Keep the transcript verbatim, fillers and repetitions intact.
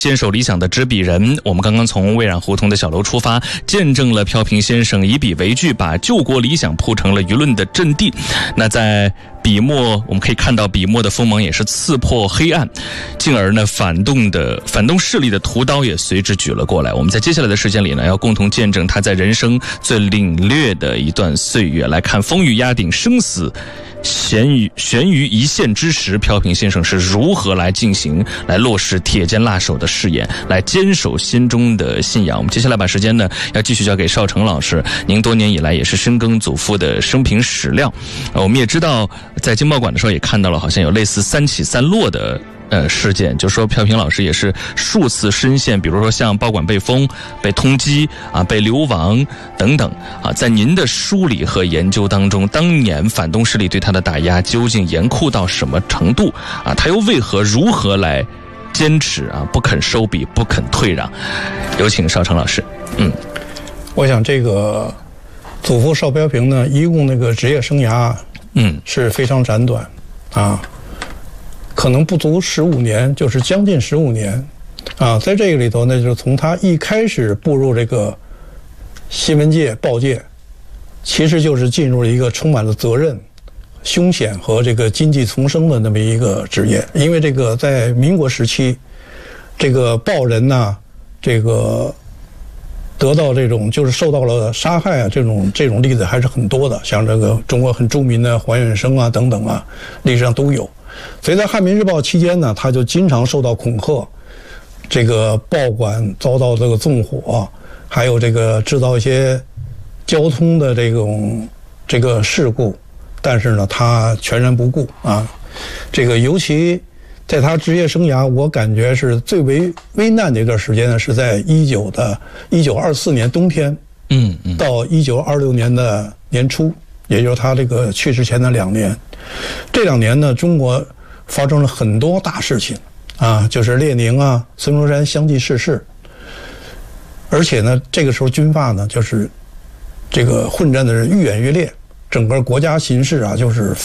坚守理想的执笔人，我们刚刚从蔚染胡同的小楼出发，见证了飘萍先生以笔为据，把救国理想铺成了舆论的阵地。那在笔墨，我们可以看到笔墨的锋芒也是刺破黑暗，进而呢，反动的反动势力的屠刀也随之举了过来。我们在接下来的时间里呢，要共同见证他在人生最领略的一段岁月，来看风雨压顶，生死悬于悬于一线之时，飘萍先生是如何来进行、来落实铁肩辣手的誓言，来坚守心中的信仰。我们接下来把时间呢，要继续交给邵成老师。您多年以来也是深耕祖父的生平史料，呃，我们也知道，在经贸馆的时候也看到了，好像有类似三起三落的。呃，事件就说飘萍老师也是数次深陷，比如说像报馆被封、被通缉啊、被流亡等等啊。在您的梳理和研究当中，当年反动势力对他的打压究竟严酷到什么程度啊？他又为何如何来坚持啊？不肯收笔，不肯退让。有请邵成老师。嗯， 我想这个祖父邵飘萍呢，一共那个职业生涯，嗯，是非常斩短啊。可能不足十五年，就是将近十五年，啊，在这个里头呢，就是从他一开始步入这个新闻界、报界，其实就是进入了一个充满了责任、凶险和这个经济丛生的那么一个职业。因为这个在民国时期，这个报人呢，这个得到这种就是受到了杀害啊，这种这种例子还是很多的，像这个中国很著名的黄远生啊等等啊，历史上都有。所以在汉民日报期间呢，他就经常受到恐吓，这个报馆遭到这个纵火，还有这个制造一些交通的这种这个事故，但是呢，他全然不顾啊。这个尤其在他职业生涯，我感觉是最为危难的一段时间呢，是在一九的一九二四年冬天，嗯嗯，到一九二六年的年初，也就是他这个去世前的两年。这两年呢，中国发生了很多大事情啊，就是列宁啊、孙中山相继逝世，而且呢，这个时候军阀呢，就是这个混战的人愈演愈烈，整个国家形势啊，就是